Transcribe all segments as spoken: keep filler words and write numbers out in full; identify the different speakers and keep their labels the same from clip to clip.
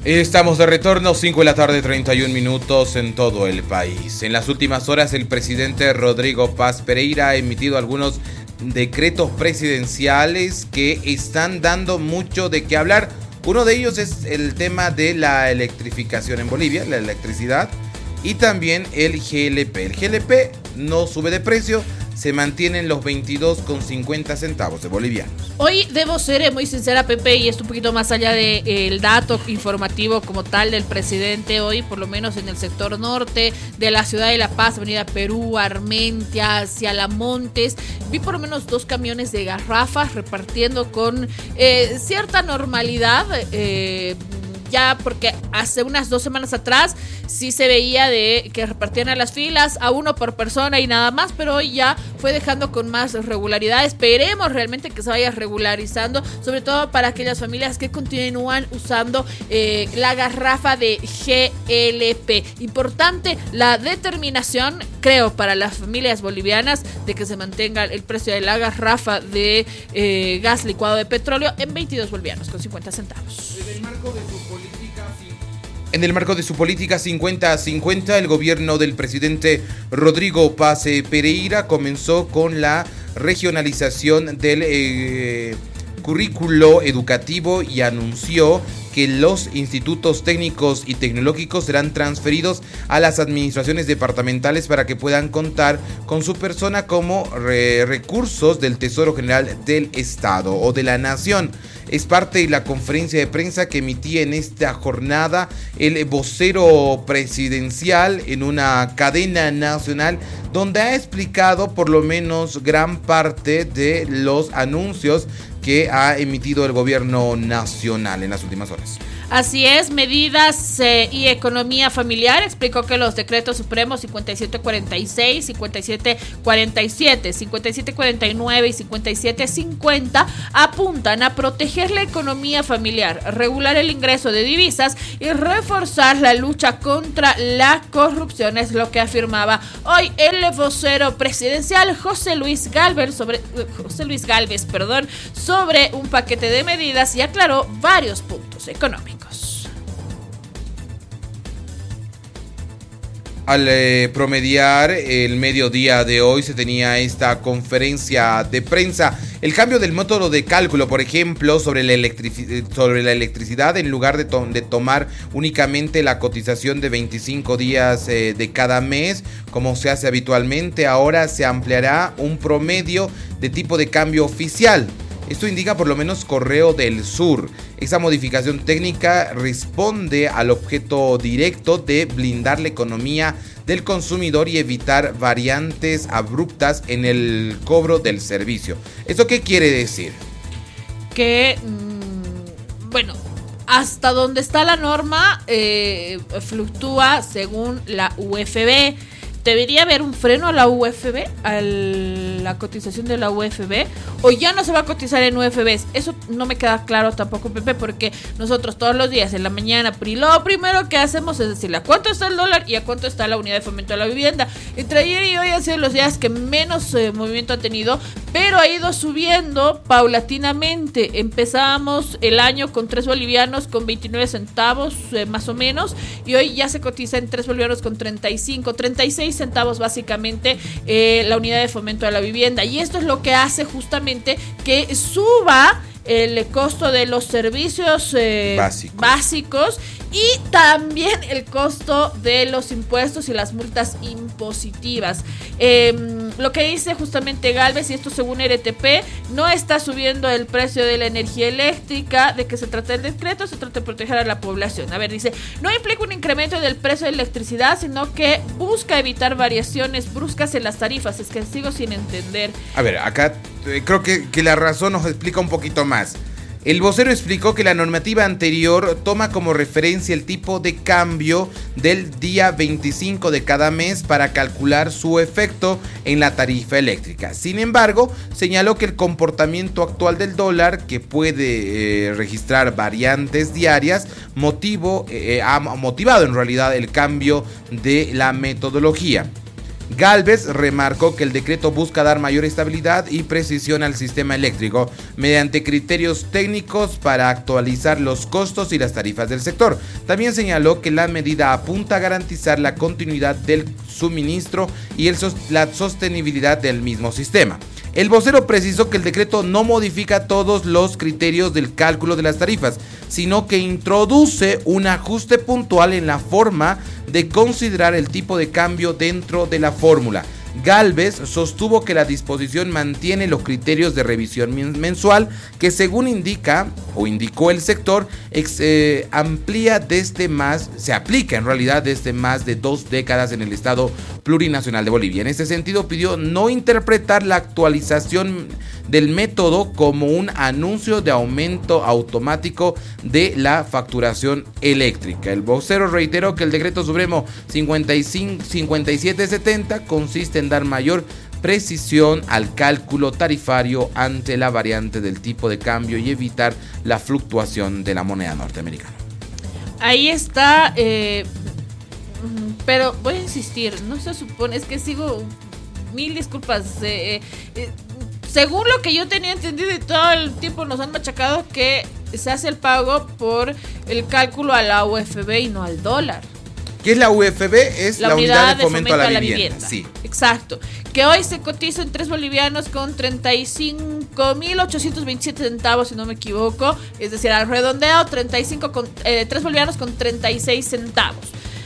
Speaker 1: Estamos de retorno, cinco de la tarde, treinta y un minutos en todo el país. En las últimas horas, el presidente Rodrigo Paz Pereira ha emitido algunos decretos presidenciales que están dando mucho de qué hablar. Uno de ellos es el tema de la electrificación en Bolivia, la electricidad, y también el G L P. El G L P no sube de precio, se mantiene en los veintidós con cincuenta centavos de bolivianos.
Speaker 2: Hoy debo ser muy sincera, Pepe, y esto un poquito más allá del de, dato informativo como tal del presidente. Hoy, por lo menos en el sector norte de la ciudad de La Paz, Avenida Perú, Armentia, hacia La Montes, vi por lo menos dos camiones de garrafas repartiendo con eh, cierta normalidad, eh, ya porque hace unas dos semanas atrás sí se veía de que repartían a las filas a uno por persona y nada más, pero hoy ya fue dejando con más regularidad. Esperemos realmente que se vaya regularizando, sobre todo para aquellas familias que continúan usando eh, la garrafa de G L P. Importante la determinación, creo, para las familias bolivianas de que se mantenga el precio de la garrafa de eh, gas licuado de petróleo en veintidós bolivianos con cincuenta centavos.
Speaker 1: En el marco de su política En el marco de su política cincuenta a cincuenta, el gobierno del presidente Rodrigo Paz Pereira comenzó con la regionalización del eh, currículo educativo y anunció que los institutos técnicos y tecnológicos serán transferidos a las administraciones departamentales para que puedan contar con su persona como re- recursos del Tesoro General del Estado o de la Nación. Es parte de la conferencia de prensa que emitía en esta jornada el vocero presidencial en una cadena nacional, donde ha explicado por lo menos gran parte de los anuncios que ha emitido el gobierno nacional en las últimas horas.
Speaker 2: Así es, medidas eh, y economía familiar. Explicó que los decretos supremos cincuenta y siete cuarenta y seis, cincuenta y siete cuarenta y siete, cincuenta y siete cuarenta y nueve y cincuenta y siete cincuenta apuntan a proteger la economía familiar, regular el ingreso de divisas y reforzar la lucha contra la corrupción, es lo que afirmaba hoy el vocero presidencial José Luis Gálvez sobre José Luis Gálvez, perdón, sobre un paquete de medidas y aclaró varios puntos económicos.
Speaker 1: Al eh, promediar el mediodía de hoy se tenía esta conferencia de prensa. El cambio del método de cálculo, por ejemplo, sobre la, electric- sobre la electricidad, en lugar de, to- de tomar únicamente la cotización de veinticinco días eh, de cada mes, como se hace habitualmente, ahora se ampliará un promedio de tipo de cambio oficial. Esto indica por lo menos Correo del Sur. Esa modificación técnica responde al objeto directo de blindar la economía del consumidor y evitar variantes abruptas en el cobro del servicio. ¿Esto qué quiere decir?
Speaker 2: Que, mmm, bueno, hasta donde está la norma eh, fluctúa según la U F B. ¿Debería haber un freno a la U F B, a la cotización de la U F B? ¿O ya no se va a cotizar en U F Bs? Eso no me queda claro tampoco, Pepe, porque nosotros todos los días en la mañana, lo primero que hacemos es decirle a cuánto está el dólar y a cuánto está la unidad de fomento de la vivienda. Entre ayer y hoy han sido los días que menos eh, movimiento ha tenido, pero ha ido subiendo paulatinamente. Empezábamos el año con tres bolivianos con veintinueve centavos, eh, más o menos, y hoy ya se cotiza en tres bolivianos con treinta y cinco, treinta y seis centavos básicamente eh, la unidad de fomento de la vivienda, y esto es lo que hace justamente que suba el costo de los servicios eh,
Speaker 1: básicos.
Speaker 2: básicos y también el costo de los impuestos y las multas impositivas. Eh, lo que dice justamente Gálvez, y esto según R T P, no está subiendo el precio de la energía eléctrica. ¿De qué se trata el decreto? Se trata de proteger a la población. A ver, dice, no implica un incremento del precio de la electricidad, sino que busca evitar variaciones bruscas en las tarifas. Es que sigo sin entender.
Speaker 1: A ver, acá eh, creo que, que la razón nos explica un poquito más. El vocero explicó que la normativa anterior toma como referencia el tipo de cambio del día veinticinco de cada mes para calcular su efecto en la tarifa eléctrica. Sin embargo, señaló que el comportamiento actual del dólar, que puede eh, registrar variantes diarias, motivo, eh, ha motivado en realidad el cambio de la metodología. Gálvez remarcó que el decreto busca dar mayor estabilidad y precisión al sistema eléctrico mediante criterios técnicos para actualizar los costos y las tarifas del sector. También señaló que la medida apunta a garantizar la continuidad del suministro y el, la sostenibilidad del mismo sistema. El vocero precisó que el decreto no modifica todos los criterios del cálculo de las tarifas, sino que introduce un ajuste puntual en la forma de considerar el tipo de cambio dentro de la fórmula. Gálvez sostuvo que la disposición mantiene los criterios de revisión mensual que, según indica o indicó el sector, ex, eh, amplía desde más, se aplica en realidad desde más de dos décadas en el Estado Plurinacional de Bolivia. En ese sentido, pidió no interpretar la actualización del método como un anuncio de aumento automático de la facturación eléctrica. El vocero reiteró que el Decreto Supremo cincuenta y cinco, cincuenta y siete setenta consiste en dar mayor precisión al cálculo tarifario ante la variante del tipo de cambio y evitar la fluctuación de la moneda norteamericana.
Speaker 2: Ahí está, eh, pero voy a insistir, no se supone, es que sigo, mil disculpas, eh, eh, según lo que yo tenía entendido y todo el tiempo nos han machacado que se hace el pago por el cálculo a la U F B y no al dólar.
Speaker 1: ¿Qué es la U F B? Es la, la unidad, unidad de fomento, fomento a la, a la vivienda. vivienda. Sí.
Speaker 2: Exacto. Que hoy se cotiza en tres bolivianos con treinta y cinco mil ochocientos veintisiete centavos, si no me equivoco. Es decir, al redondeo, treinta y cinco con, eh, tres bolivianos con treinta y seis centavos.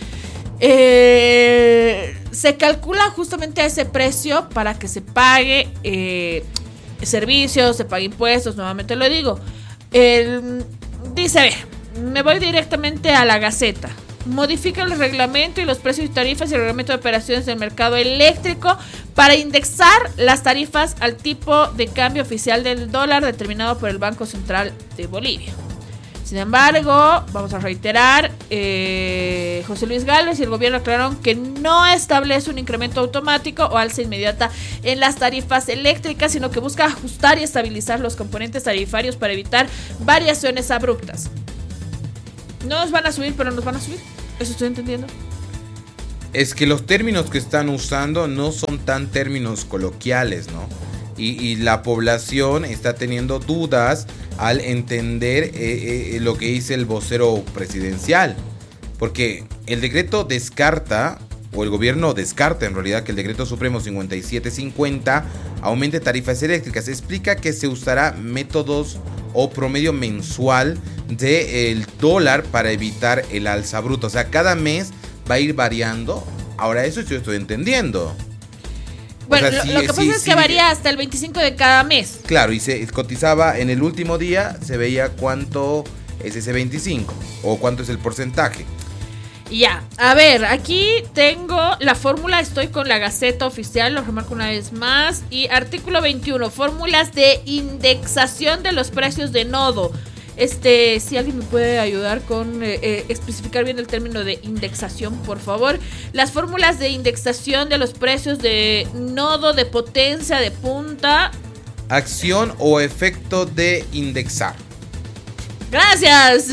Speaker 2: Eh, se calcula justamente a ese precio para que se pague eh, servicios, se pague impuestos, nuevamente lo digo. El, dice, a ver, me voy directamente a la Gaceta. Modifica el reglamento y los precios y tarifas y el reglamento de operaciones del mercado eléctrico para indexar las tarifas al tipo de cambio oficial del dólar determinado por el Banco Central de Bolivia. Sin embargo, vamos a reiterar, eh, José Luis Gálvez y el gobierno aclararon que no establece un incremento automático o alza inmediata en las tarifas eléctricas, sino que busca ajustar y estabilizar los componentes tarifarios para evitar variaciones abruptas. No nos van a subir, pero nos van a subir. ¿Eso estoy entendiendo?
Speaker 1: Es que los términos que están usando no son tan términos coloquiales, ¿no? Y, y la población está teniendo dudas al entender eh, eh, lo que dice el vocero presidencial. Porque el decreto descarta, o el gobierno descarta en realidad, que el decreto supremo cincuenta y siete cincuenta aumente tarifas eléctricas. Explica que se usará métodos o promedio mensual del dólar para evitar el alza bruta. O sea, cada mes va a ir variando. Ahora, eso yo estoy entendiendo.
Speaker 2: Bueno,
Speaker 1: o sea,
Speaker 2: lo,
Speaker 1: sí,
Speaker 2: lo que
Speaker 1: sí,
Speaker 2: pasa es
Speaker 1: sí,
Speaker 2: que
Speaker 1: sí,
Speaker 2: varía hasta el veinticinco de cada mes.
Speaker 1: Claro, y se cotizaba en el último día, se veía cuánto es ese veinticinco o cuánto es el porcentaje.
Speaker 2: Ya, a ver, aquí tengo la fórmula, estoy con la Gaceta Oficial, lo remarco una vez más. Y artículo veintiuno, fórmulas de indexación de los precios de nodo. Este, si alguien me puede ayudar con eh, eh, especificar bien el término de indexación, por favor. Las fórmulas de indexación de los precios de nodo, de potencia, de punta.
Speaker 1: Acción o efecto de indexar.
Speaker 2: Gracias.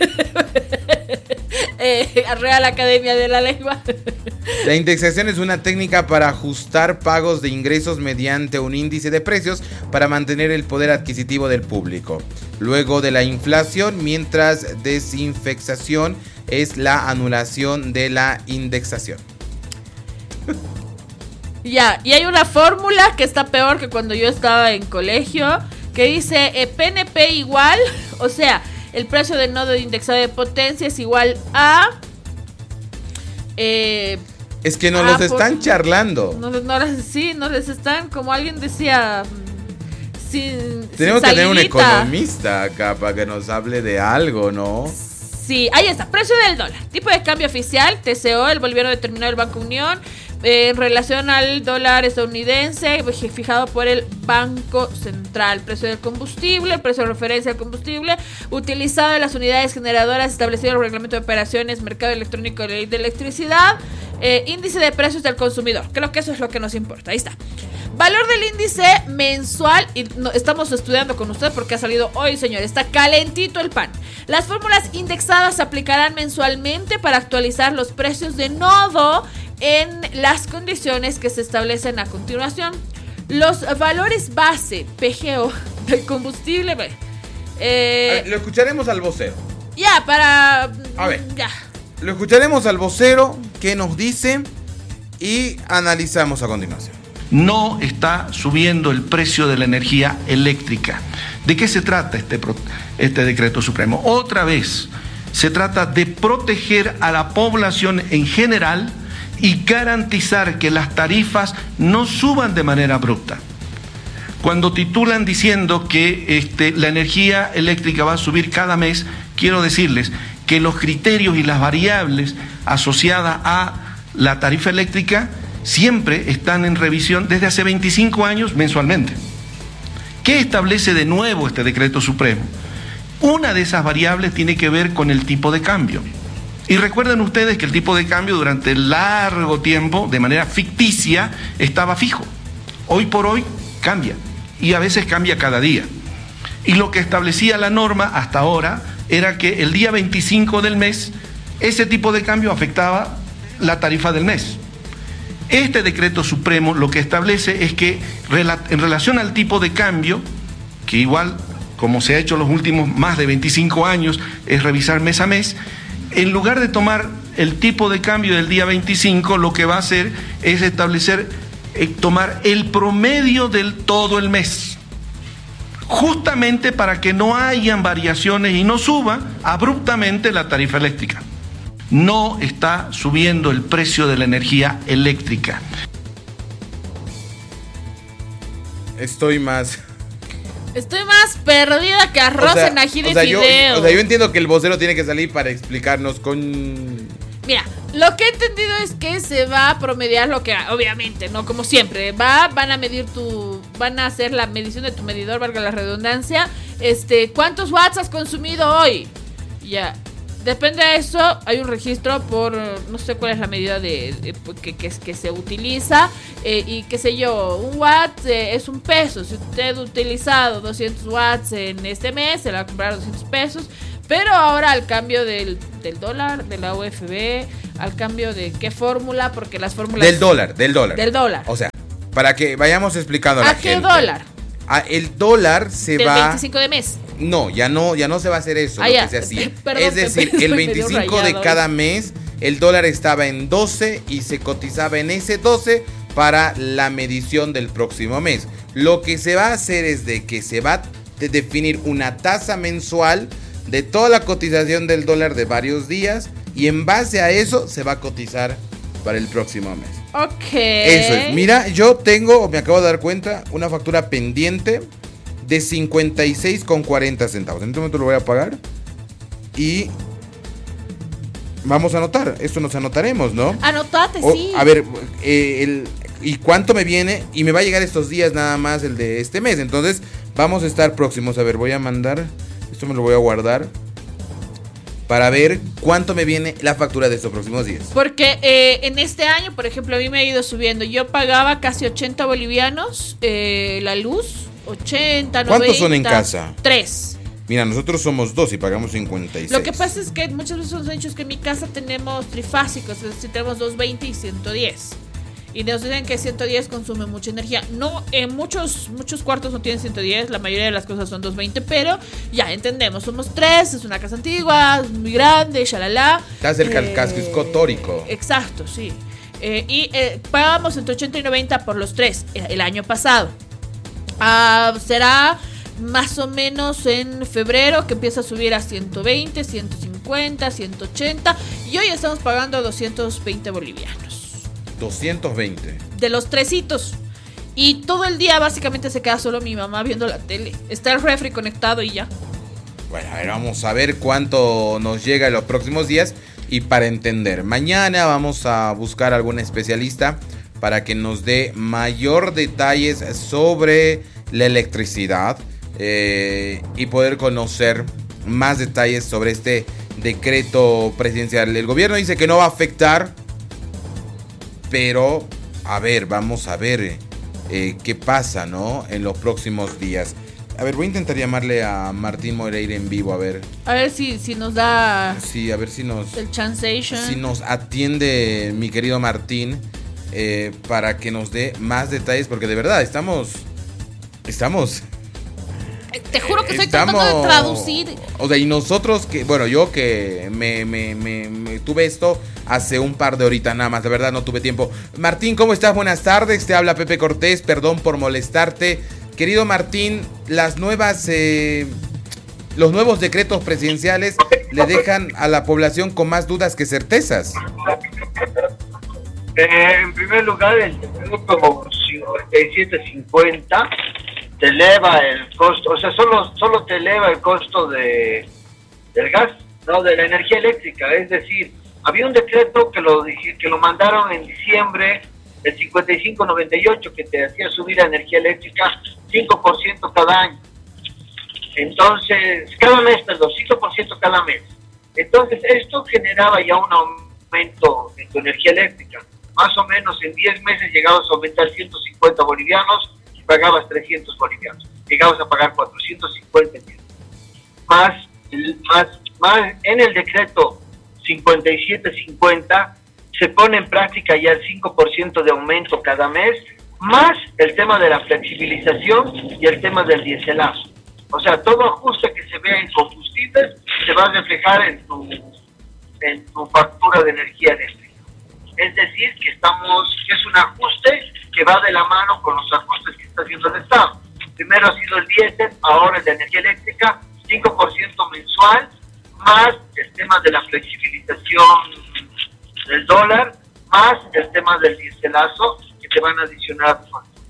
Speaker 2: eh, Real Academia de la Lengua.
Speaker 1: La indexación es una técnica para ajustar pagos de ingresos mediante un índice de precios para mantener el poder adquisitivo del público. Luego de la inflación, mientras desinfectación es la anulación de la indexación.
Speaker 2: Ya, y hay una fórmula que está peor que cuando yo estaba en colegio, que dice eh, P N P igual, o sea, el precio del nodo indexado de potencia es igual a... Eh,
Speaker 1: es que no los están por, charlando.
Speaker 2: No, no, sí, no les están, como alguien decía... Sin,
Speaker 1: Tenemos
Speaker 2: sin
Speaker 1: que tener un economista acá para que nos hable de algo, ¿no?
Speaker 2: Sí, ahí está, precio del dólar. Tipo de cambio oficial, T C O, el boliviano determinado del Banco Unión, eh, en relación al dólar estadounidense, fijado por el Banco Central. Precio del combustible, el precio de referencia al combustible, utilizado en las unidades generadoras establecido en el reglamento de operaciones, mercado electrónico de ley de electricidad, eh, índice de precios del consumidor. Creo que eso es lo que nos importa, ahí está. Valor del índice mensual, y no, estamos estudiando con usted porque ha salido hoy, señor, está calentito el pan. Las fórmulas indexadas se aplicarán mensualmente para actualizar los precios de nodo en las condiciones que se establecen a continuación. Los valores base, P G O, del combustible. Eh,
Speaker 1: a ver, lo escucharemos al vocero.
Speaker 2: Ya, para...
Speaker 1: A ver,
Speaker 2: ya.
Speaker 1: Lo escucharemos al vocero, qué nos dice y analizamos a continuación.
Speaker 3: No está subiendo el precio de la energía eléctrica. ¿De qué se trata este, este decreto supremo? Otra vez, se trata de proteger a la población en general y garantizar que las tarifas no suban de manera abrupta. Cuando titulan diciendo que este, la energía eléctrica va a subir cada mes, quiero decirles que los criterios y las variables asociadas a la tarifa eléctrica siempre están en revisión desde hace veinticinco años mensualmente. ¿Qué establece de nuevo este decreto supremo? Una de esas variables tiene que ver con el tipo de cambio. Y recuerden ustedes que el tipo de cambio durante largo tiempo, de manera ficticia, estaba fijo. Hoy por hoy cambia, y a veces cambia cada día. Y lo que establecía la norma hasta ahora era que el día veinticinco del mes, ese tipo de cambio afectaba la tarifa del mes. Este decreto supremo lo que establece es que en relación al tipo de cambio, que igual, como se ha hecho los últimos más de veinticinco años, es revisar mes a mes, en lugar de tomar el tipo de cambio del día veinticinco, lo que va a hacer es establecer, eh, tomar el promedio del todo el mes, justamente para que no hayan variaciones y no suba abruptamente la tarifa eléctrica. No está subiendo el precio de la energía eléctrica.
Speaker 1: Estoy más...
Speaker 2: Estoy más perdida que arroz
Speaker 1: o sea,
Speaker 2: en ají de
Speaker 1: o sea,
Speaker 2: fideo.
Speaker 1: Yo, o sea, yo entiendo que el vocero tiene que salir para explicarnos con...
Speaker 2: Mira, lo que he entendido es que se va a promediar lo que, obviamente, ¿no? Como siempre, va, van a medir tu, van a hacer la medición de tu medidor, valga la redundancia. Este, ¿cuántos watts has consumido hoy? Ya, depende de eso, hay un registro por, no sé cuál es la medida de, de que, que, que se utiliza, eh, y qué sé yo, un watt eh, es un peso. Si usted ha utilizado doscientos watts en este mes, se le va a comprar doscientos pesos. Pero ahora al cambio del, del dólar, de la U F B, al cambio de qué fórmula, porque las fórmulas...
Speaker 1: Del dólar, del dólar.
Speaker 2: Del dólar.
Speaker 1: O sea, para que vayamos explicando a la
Speaker 2: ¿A qué
Speaker 1: gente.
Speaker 2: dólar?
Speaker 1: A el dólar se
Speaker 2: Del
Speaker 1: va...
Speaker 2: veinticinco de mes.
Speaker 1: No, ya no, ya no se va a hacer eso,
Speaker 2: Ah,
Speaker 1: lo
Speaker 2: ya.
Speaker 1: que se hacía.
Speaker 2: Perdón,
Speaker 1: es decir,
Speaker 2: Pepe,
Speaker 1: el
Speaker 2: estoy medio
Speaker 1: veinticinco de
Speaker 2: rayado,
Speaker 1: cada
Speaker 2: ¿eh?
Speaker 1: mes, el dólar estaba en doce y se cotizaba en ese doce para la medición del próximo mes. Lo que se va a hacer es de que se va a definir una tasa mensual de toda la cotización del dólar de varios días, y en base a eso se va a cotizar para el próximo mes.
Speaker 2: Ok.
Speaker 1: Eso es. Mira, yo tengo, me acabo de dar cuenta, una factura pendiente de cincuenta y seis con cuarenta centavos. En este momento lo voy a pagar y vamos a anotar. Esto nos anotaremos, ¿no?
Speaker 2: Anotate,
Speaker 1: O,
Speaker 2: sí.
Speaker 1: A ver, eh, el, ¿y cuánto me viene? Y me va a llegar estos días nada más el de este mes. Entonces vamos a estar próximos. A ver, voy a mandar... Esto me lo voy a guardar para ver cuánto me viene la factura de estos próximos días.
Speaker 2: Porque eh, en este año, por ejemplo, a mí me ha ido subiendo. Yo pagaba casi ochenta bolivianos eh, la luz. ochenta, noventa.
Speaker 1: ¿Cuántos son en casa?
Speaker 2: Tres.
Speaker 1: Mira, nosotros somos dos y pagamos cincuenta y seis.
Speaker 2: Lo que pasa es que muchas veces nos han dicho que en mi casa tenemos trifásicos. Es decir, tenemos doscientos veinte y ciento diez. Y nos dicen que ciento diez consume mucha energía. No, en muchos muchos cuartos no tienen ciento diez. La mayoría de las cosas son doscientos veinte. Pero ya entendemos, somos tres. Es una casa antigua, es muy grande, shalala.
Speaker 1: Está cerca
Speaker 2: eh,
Speaker 1: del casco histórico.
Speaker 2: Exacto, sí. Eh, y eh, pagamos entre ochenta y noventa por los tres el, el año pasado. Uh, será más o menos en febrero que empieza a subir a ciento veinte, ciento cincuenta, ciento ochenta. Y hoy estamos pagando doscientos veinte bolivianos.
Speaker 1: doscientos veinte.
Speaker 2: De los tresitos. Y todo el día básicamente se queda solo mi mamá viendo la tele. Está el refri conectado y ya.
Speaker 1: Bueno, a ver, vamos a ver cuánto nos llega en los próximos días. Y para entender, mañana vamos a buscar algún especialista para que nos dé mayor detalles sobre la electricidad, eh, y poder conocer más detalles sobre este decreto presidencial. El gobierno dice que no va a afectar, pero a ver, vamos a ver eh, qué pasa, ¿no? En los próximos días. A ver, voy a intentar llamarle a Martín Moreira en vivo, a ver.
Speaker 2: A ver si, si nos da...
Speaker 1: Sí, a ver si nos...
Speaker 2: El chancation.
Speaker 1: Si nos atiende mi querido Martín, eh, para que nos dé más detalles, porque de verdad, estamos... Estamos...
Speaker 2: Te juro que estoy
Speaker 1: Estamos,
Speaker 2: tratando de traducir.
Speaker 1: O sea, y nosotros que, bueno, yo que me, me, me, me tuve esto hace un par de horitas nada más, de verdad no tuve tiempo. Martín, ¿cómo estás? Buenas tardes, te habla Pepe Cortés, perdón por molestarte. Querido Martín, las nuevas, eh, los nuevos decretos presidenciales le dejan a la población con más dudas que certezas.
Speaker 4: Eh, en primer lugar, el decreto cincuenta y siete cincuenta te eleva el costo, o sea, solo solo te eleva el costo de del gas, no de la energía eléctrica. Es decir, había un decreto que lo que lo mandaron en diciembre, el cincuenta y cinco noventa y ocho, que te hacía subir la energía eléctrica cinco por ciento cada año. Entonces, cada mes, perdón, cinco por ciento cada mes. Entonces, esto generaba ya un aumento en tu energía eléctrica. Más o menos en diez meses llegabas a aumentar ciento cincuenta bolivianos y pagabas trescientos bolivianos. Llegabas a pagar cuatrocientos cincuenta más, más, más en el decreto cincuenta y siete cincuenta se pone en práctica ya el cinco por ciento de aumento cada mes, más el tema de la flexibilización y el tema del diéselazo. O sea, todo ajuste que se vea en combustibles se va a reflejar en tu, en tu factura de energía eléctrica. Es decir, que estamos, que es un ajuste que va de la mano con los ajustes que está haciendo el Estado. Primero ha sido el diésel, ahora el de energía eléctrica, cinco por ciento mensual, más el tema de la flexibilización del dólar, más el tema del diéselazo, que te van a adicionar.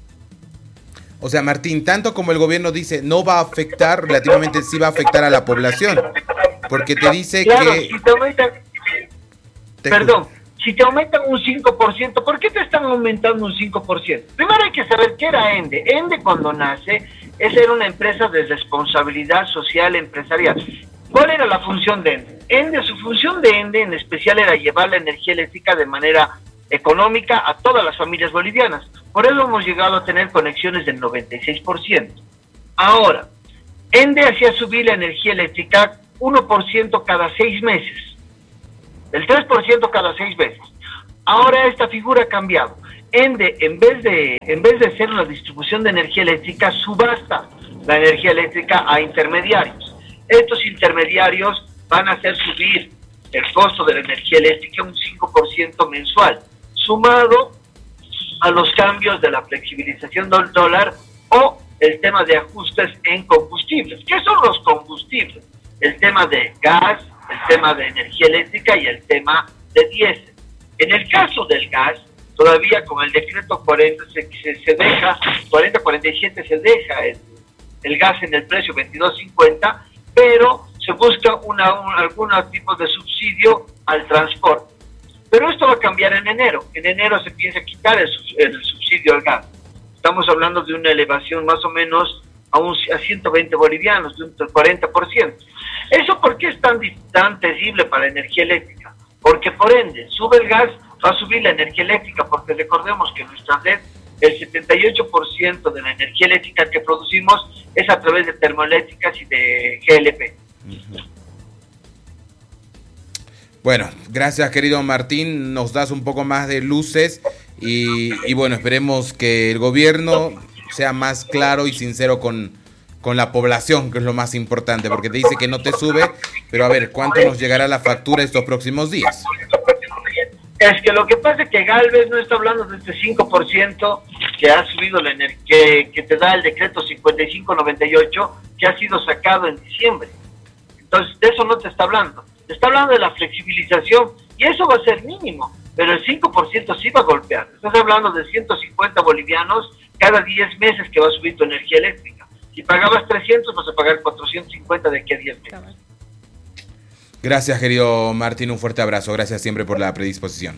Speaker 1: O sea, Martín, tanto como el gobierno dice no va a afectar, relativamente sí va a afectar a la población, porque te dice
Speaker 4: claro,
Speaker 1: que...
Speaker 4: Si te aumentan,
Speaker 1: te
Speaker 4: perdón, si te aumentan un cinco por ciento, ¿por qué te están aumentando un cinco por ciento? Primero hay que saber qué era ENDE. ENDE cuando nace, esa era una empresa de responsabilidad social empresarial. ¿Cuál era la función de ENDE? ENDE, su función de ENDE en especial era llevar la energía eléctrica de manera económica a todas las familias bolivianas. Por eso hemos llegado a tener conexiones del noventa y seis por ciento. Ahora, ENDE hacía subir la energía eléctrica uno por ciento cada seis meses. El tres por ciento cada seis meses. Ahora esta figura ha cambiado. ENDE, en vez de en vez de hacer una distribución de energía eléctrica, subasta la energía eléctrica a intermediarios. Estos intermediarios van a hacer subir el costo de la energía eléctrica un cinco por ciento mensual, sumado a los cambios de la flexibilización del dólar o el tema de ajustes en combustibles. ¿Qué son los combustibles? El tema de gas, el tema de energía eléctrica y el tema de diésel. En el caso del gas, todavía con el decreto cuarenta se, se, se deja, cuarenta cuarenta y siete se deja el, el gas en el precio veintidós cincuenta, pero se busca una, un, algún tipo de subsidio al transporte. Pero esto va a cambiar en enero. En enero se piensa quitar el, el subsidio al gas. Estamos hablando de una elevación más o menos a, un, a ciento veinte bolivianos, de un cuarenta por ciento. ¿Eso por qué es tan, tan terrible para la energía eléctrica? Porque por ende, sube el gas, va a subir la energía eléctrica, porque recordemos que nuestra red, el setenta y ocho por ciento de la energía eléctrica que producimos es a través de termoeléctricas y de G L P. Uh-huh.
Speaker 1: Bueno, gracias querido Martín, nos das un poco más de luces y, y bueno, esperemos que el gobierno sea más claro y sincero con, con la población, que es lo más importante, porque te dice que no te sube, pero a ver, ¿cuánto nos llegará la factura estos próximos días?
Speaker 4: Es que lo que pasa es que Galvez no está hablando de este cinco por ciento que ha subido la energía, que, que te da el decreto cincuenta y cinco noventa y ocho, que ha sido sacado en diciembre. Entonces, de eso no te está hablando. Te está hablando de la flexibilización, y eso va a ser mínimo, pero el cinco por ciento sí va a golpear. Estás hablando de ciento cincuenta bolivianos cada diez meses que va a subir tu energía eléctrica. Si pagabas trescientos, vas a pagar cuatrocientos cincuenta de aquí a diez meses.
Speaker 1: Gracias, querido Martín, un fuerte abrazo. Gracias siempre por la predisposición.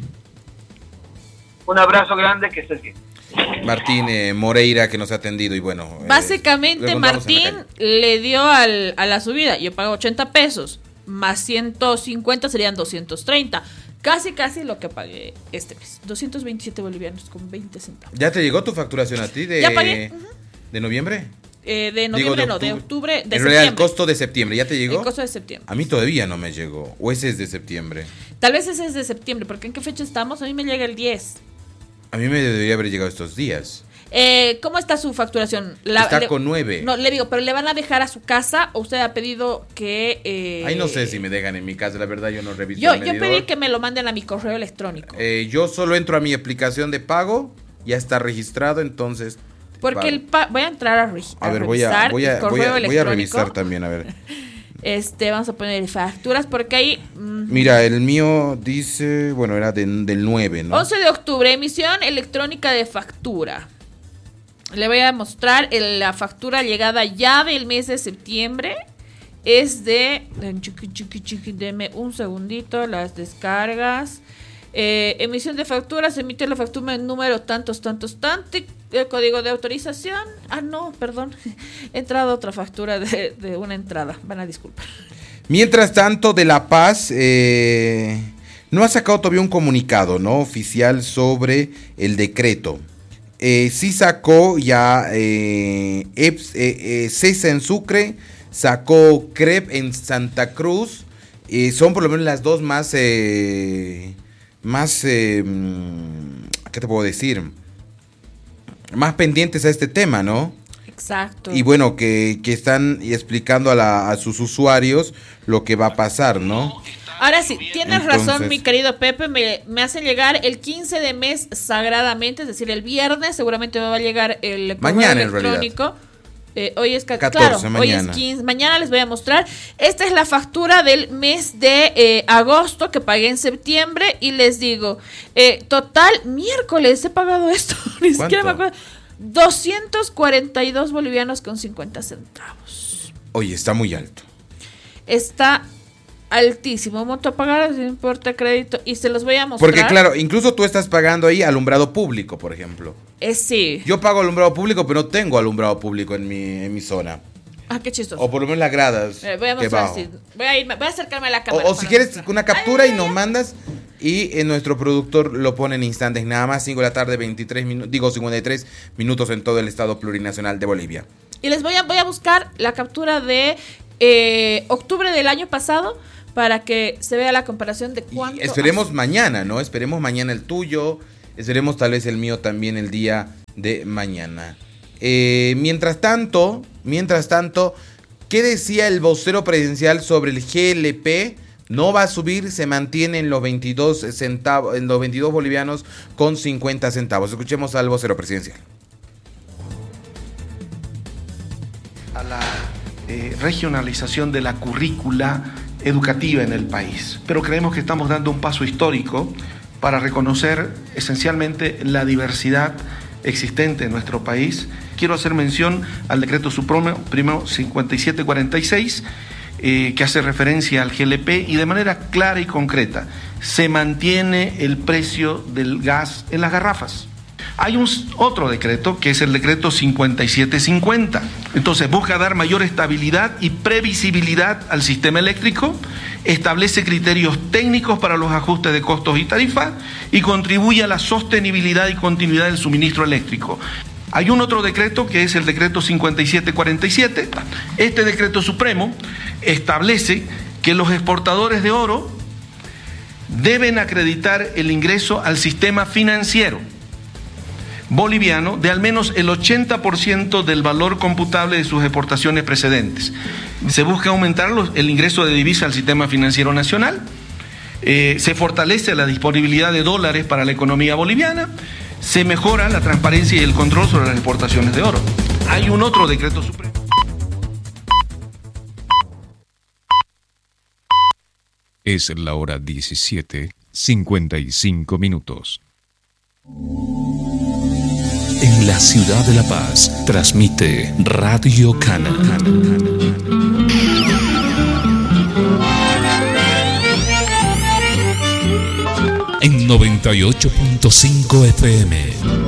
Speaker 4: Un abrazo grande, que estés bien.
Speaker 1: Martín eh, Moreira, que nos ha atendido y bueno...
Speaker 2: Básicamente, eh, Martín le dio al, a la subida, yo pago ochenta pesos, más ciento cincuenta serían doscientos treinta. Casi, casi lo que pagué este mes. doscientos veintisiete bolivianos con veinte centavos.
Speaker 1: ¿Ya te llegó tu facturación a ti de,
Speaker 2: ¿Ya pagué? Uh-huh.
Speaker 1: de noviembre?
Speaker 2: Eh, de noviembre,
Speaker 1: Digo, de
Speaker 2: no, de octubre, de
Speaker 1: en
Speaker 2: septiembre.
Speaker 1: realidad, el costo de septiembre, ¿ya te llegó?
Speaker 2: El costo de septiembre.
Speaker 1: A mí todavía no me llegó. ¿O ese es de septiembre?
Speaker 2: Tal vez ese es de septiembre, porque ¿en qué fecha estamos? A mí me llega el diez.
Speaker 1: A mí me debería haber llegado estos días.
Speaker 2: Eh, ¿Cómo está su facturación? La,
Speaker 1: Está
Speaker 2: le,
Speaker 1: con nueve.
Speaker 2: No, le digo, pero ¿le van a dejar a su casa o usted ha pedido que... Eh,
Speaker 1: Ay, no sé si me dejan en mi casa, la verdad yo no reviso
Speaker 2: Yo,
Speaker 1: el
Speaker 2: yo
Speaker 1: medidor.
Speaker 2: pedí que me lo manden a mi correo electrónico.
Speaker 1: Eh, yo solo entro a mi aplicación de pago, ya está registrado, entonces...
Speaker 2: Porque
Speaker 1: pago.
Speaker 2: el pa voy a entrar a, regi
Speaker 1: A
Speaker 2: a
Speaker 1: ver, voy
Speaker 2: revisar
Speaker 1: a, voy, a,
Speaker 2: el correo
Speaker 1: voy, a, voy a
Speaker 2: electrónico.
Speaker 1: revisar también, a ver.
Speaker 2: Este, vamos a poner facturas porque ahí... Mm,
Speaker 1: Mira, el mío dice, bueno, era de, del nueve, ¿no?
Speaker 2: once de octubre, emisión electrónica de factura. Le voy a mostrar el, la factura llegada ya del mes de septiembre. Es de... Chiqui, chiqui, chiqui, deme un segundito, las descargas. Eh, emisión de factura, se emite la factura en número tantos, tantos, tantos. El código de autorización. Ah, no, perdón. He entrado otra factura de, de una entrada. Van a disculpar.
Speaker 1: Mientras tanto, de La Paz eh, no ha sacado todavía un comunicado, ¿no? Oficial sobre el decreto. Eh, sí sacó ya eh, EPS, eh, eh, CESA en Sucre, sacó CREP en Santa Cruz. Eh, son por lo menos las dos más, eh, más, eh, ¿qué te puedo decir? Más pendientes a este tema, ¿no?
Speaker 2: Exacto.
Speaker 1: Y bueno, que, que están explicando a, la, a sus usuarios lo que va a pasar, ¿no?
Speaker 2: Ahora sí, tienes
Speaker 1: Entonces,
Speaker 2: razón, mi querido Pepe, me, me hace llegar el quince de mes sagradamente, es decir, el viernes seguramente me va a llegar el correo
Speaker 1: Mañana, en
Speaker 2: electrónico. Eh, hoy es
Speaker 1: catorce,
Speaker 2: claro,
Speaker 1: mañana.
Speaker 2: hoy es quince, mañana les voy a mostrar. Esta es la factura del mes de eh, agosto que pagué en septiembre y les digo, eh, total, miércoles he pagado esto, ni siquiera me acuerdo. doscientos cuarenta y dos bolivianos con cincuenta centavos.
Speaker 1: Oye, está muy alto.
Speaker 2: Está altísimo, monto a pagar sin importa crédito y se los voy a mostrar.
Speaker 1: Porque claro, incluso tú estás pagando ahí alumbrado público, por ejemplo.
Speaker 2: Eh, sí.
Speaker 1: Yo pago alumbrado público, pero no tengo alumbrado público en mi, en mi zona.
Speaker 2: Ah, qué chistoso.
Speaker 1: O por lo menos las gradas.
Speaker 2: Eh, voy a
Speaker 1: que
Speaker 2: mostrar
Speaker 1: bajo.
Speaker 2: así. Voy a, irme, voy a acercarme a la
Speaker 1: O,
Speaker 2: cámara.
Speaker 1: o si quieres una captura ay, y nos mandas y en nuestro productor lo pone en instantes. Nada más, cinco de la tarde, veintitrés minutos, digo cincuenta y tres minutos en todo el estado plurinacional de Bolivia.
Speaker 2: Y les voy a, voy a buscar la captura de eh, octubre del año pasado para que se vea la comparación de cuánto...
Speaker 1: Y esperemos
Speaker 2: hace.
Speaker 1: mañana, ¿no? Esperemos mañana el tuyo, esperemos tal vez el mío también el día de mañana. Eh, mientras tanto, mientras tanto, ¿qué decía el vocero presidencial sobre el G L P? No va a subir, se mantiene en los veintidós centavos, en los veintidós bolivianos con cincuenta centavos. Escuchemos al vocero presidencial.
Speaker 3: A la eh, regionalización de la currícula educativa en el país. Pero creemos que estamos dando un paso histórico para reconocer esencialmente la diversidad existente en nuestro país. Quiero hacer mención al decreto supremo primero cincuenta y siete cuarenta y seis, eh, que hace referencia al G L P y de manera clara y concreta se mantiene el precio del gas en las garrafas. Hay un otro decreto que es el decreto cincuenta y siete cincuenta. Entonces busca dar mayor estabilidad y previsibilidad al sistema eléctrico, establece criterios técnicos para los ajustes de costos y tarifas y contribuye a la sostenibilidad y continuidad del suministro eléctrico. Hay un otro decreto que es el decreto cincuenta y siete cuarenta y siete. Este decreto supremo establece que los exportadores de oro deben acreditar el ingreso al sistema financiero boliviano de al menos el ochenta por ciento del valor computable de sus exportaciones precedentes. Se busca aumentar los, el ingreso de divisa al sistema financiero nacional, eh, se fortalece la disponibilidad de dólares para la economía boliviana, se mejora la transparencia y el control sobre las exportaciones de oro. Hay un otro decreto supremo.
Speaker 5: Es la hora diecisiete, cincuenta y cinco minutos. En la ciudad de La Paz, transmite Radio Cana. En noventa y ocho punto cinco F M.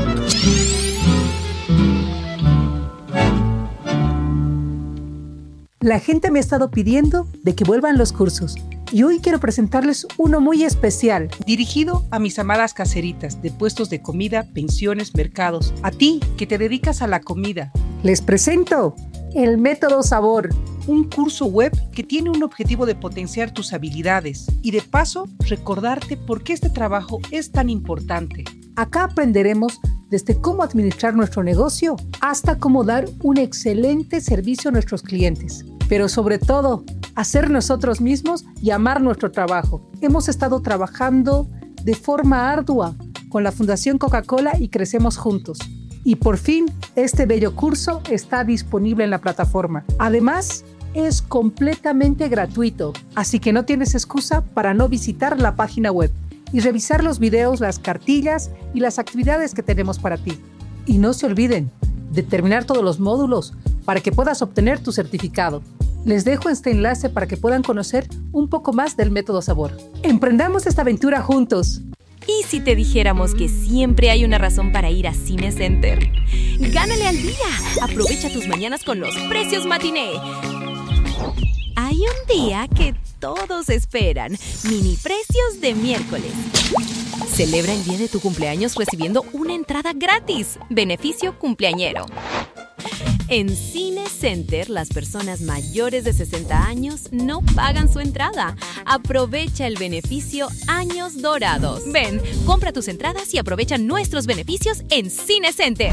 Speaker 6: La gente me ha estado pidiendo de que vuelvan los cursos. Y hoy quiero presentarles uno muy especial, dirigido a mis amadas caseritas de puestos de comida, pensiones, mercados. A ti, que te dedicas a la comida. Les presento El Método Sabor, un curso web que tiene un objetivo de potenciar tus habilidades y de paso recordarte por qué este trabajo es tan importante. Acá aprenderemos desde cómo administrar nuestro negocio hasta cómo dar un excelente servicio a nuestros clientes. Pero sobre todo, hacer nosotros mismos y amar nuestro trabajo. Hemos estado trabajando de forma ardua con la Fundación Coca-Cola y Crecemos Juntos. Y por fin, este bello curso está disponible en la plataforma. Además, es completamente gratuito, así que no tienes excusa para no visitar la página web y revisar los videos, las cartillas y las actividades que tenemos para ti. Y no se olviden de terminar todos los módulos para que puedas obtener tu certificado. Les dejo este enlace para que puedan conocer un poco más del Método Sabor. ¡Emprendamos esta aventura juntos!
Speaker 7: ¿Y si te dijéramos que siempre hay una razón para ir a Cine Center? ¡Gánale al día! Aprovecha tus mañanas con los precios matiné. Hay un día que todos esperan. Mini precios de miércoles. Celebra el día de tu cumpleaños recibiendo una entrada gratis. Beneficio cumpleañero. En Cine Center, las personas mayores de sesenta años no pagan su entrada. Aprovecha el beneficio Años Dorados. Ven, compra tus entradas y aprovecha nuestros beneficios en Cine Center.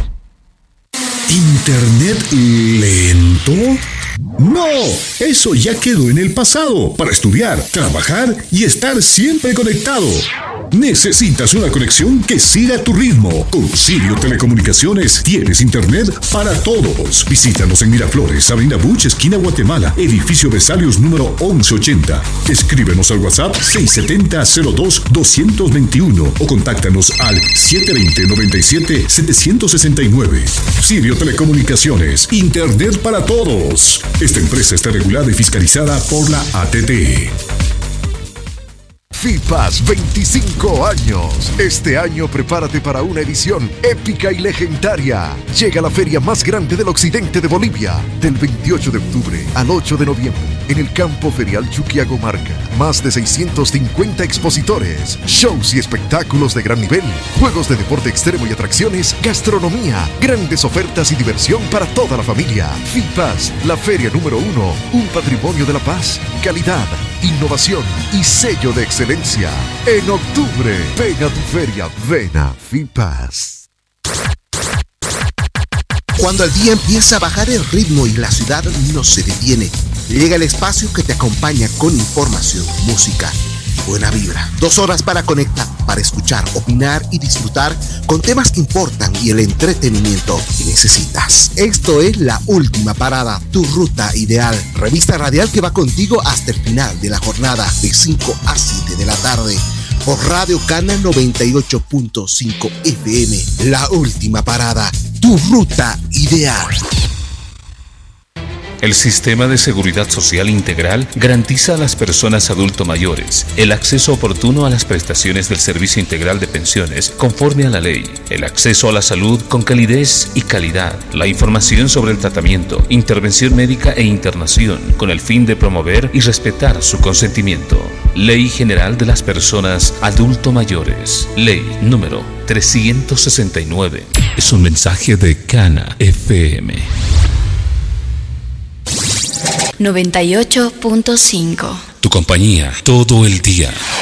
Speaker 8: ¿Internet lento? No, eso ya quedó en el pasado. Para estudiar, trabajar y estar siempre conectado. Necesitas una conexión que siga tu ritmo. Con Sirio Telecomunicaciones tienes internet para todos. Visítanos en Miraflores, Avenida Buch, esquina Guatemala, edificio Vesalius número once ochenta. Escríbenos al WhatsApp seis siete cero cero dos dos dos uno o contáctanos al siete dos cero nueve siete siete seis nueve. Sirio Telecomunicaciones, internet para todos. Esta empresa está regulada y fiscalizada por la A T T.
Speaker 9: FIPAS veinticinco años. Este año prepárate para una edición épica y legendaria. Llega la feria más grande del occidente de Bolivia, del veintiocho de octubre al ocho de noviembre, en el campo ferial Chuquiagomarca. Más de seiscientos cincuenta expositores, shows y espectáculos de gran nivel, juegos de deporte extremo y atracciones, gastronomía, grandes ofertas y diversión para toda la familia. FIPAS, la feria número uno, un patrimonio de la paz, calidad, innovación y sello de excelencia. En octubre, ven a tu feria, ven a FIPAS.
Speaker 10: Cuando el día empieza a bajar el ritmo y la ciudad no se detiene, llega el espacio que te acompaña con información, música, buena vibra. Dos horas para conectar, para escuchar, opinar y disfrutar con temas que importan y el entretenimiento que necesitas. Esto es La Última Parada, tu ruta ideal. Revista radial que va contigo hasta el final de la jornada, de cinco a siete de la tarde. Por Radio Cana noventa y ocho punto cinco F M. La Última Parada, tu ruta ideal.
Speaker 5: El Sistema de Seguridad Social Integral garantiza a las personas adulto mayores el acceso oportuno a las prestaciones del Servicio Integral de Pensiones conforme a la ley, el acceso a la salud con calidez y calidad, la información sobre el tratamiento, intervención médica e internación con el fin de promover y respetar su consentimiento. Ley General de las Personas Adulto Mayores, Ley número trescientos sesenta y nueve. Es un mensaje de Cana F M.
Speaker 11: noventa y ocho punto cinco.
Speaker 5: Tu compañía todo el día.